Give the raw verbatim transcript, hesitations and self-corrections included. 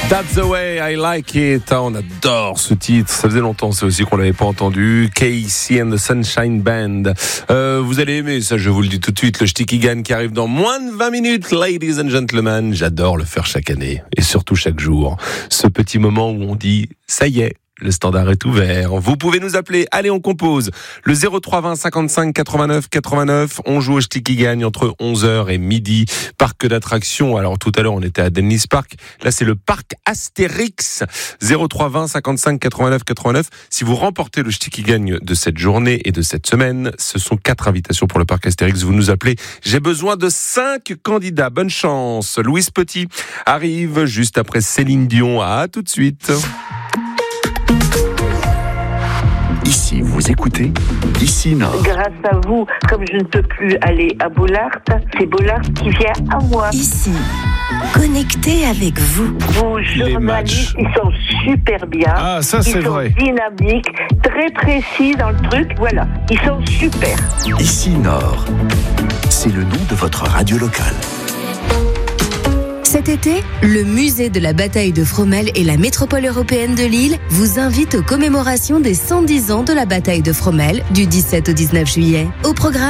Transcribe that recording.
That's the way I like it. Ah, on adore ce titre. Ça faisait longtemps, c'est aussi qu'on l'avait pas entendu. Casey and the Sunshine Band. Euh, vous allez aimer ça, je vous le dis tout de suite. Le Shtikigan qui arrive dans moins de vingt minutes. Ladies and gentlemen, j'adore le faire chaque année. Et surtout chaque jour. Ce petit moment où on dit, ça y est. Le standard est ouvert. Vous pouvez nous appeler. Allez, on compose. Le zéro trois vingt cinquante-cinq quatre-vingt-neuf quatre-vingt-neuf. On joue au Ch'ti gagne entre onze heures et midi. Parc d'attractions. Alors, tout à l'heure, on était à Dennis Park. Là, c'est le parc Astérix. zéro trois vingt cinquante-cinq quatre-vingt-neuf quatre-vingt-neuf. Si vous remportez le Ch'ti gagne de cette journée et de cette semaine, ce sont quatre invitations pour le parc Astérix. Vous nous appelez. J'ai besoin de cinq candidats. Bonne chance. Louise Petit arrive juste après Céline Dion. À tout de suite. Ici, vous écoutez Ici Nord. Grâce à vous, comme je ne peux plus aller à Bollard, c'est Bollard qui vient à moi. Ici, connecté avec vous. Vos journalistes, ils sont super bien. Ah, ça c'est ils sont vrai. dynamiques, très précis dans le truc. Voilà, ils sont super. Ici Nord, c'est le nom de votre radio locale. Cet été, le musée de la bataille de Fromelles et la métropole européenne de Lille vous invitent aux commémorations des cent dix ans de la bataille de Fromelles du dix-sept au dix-neuf juillet. Au programme,